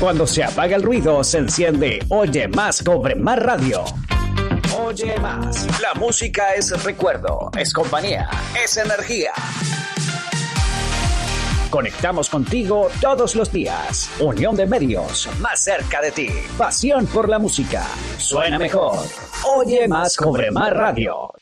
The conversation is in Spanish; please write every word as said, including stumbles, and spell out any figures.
Cuando se apaga el ruido, se enciende Oye Más Cobre Más Radio. Oye Más. La música es recuerdo, es compañía, es energía. Conectamos contigo todos los días. Unión de medios, más cerca de ti. Pasión por la música. Suena mejor. Oye Más Cobre Más Radio.